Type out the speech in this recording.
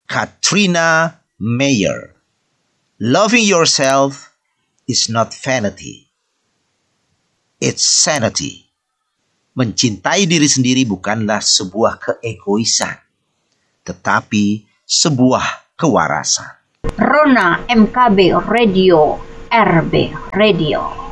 Katrina Meyer. Loving yourself is not vanity. It's sanity. Mencintai diri sendiri bukanlah sebuah keegoisan, tetapi sebuah kewarasan. Rona MKB Radio, RB Radio.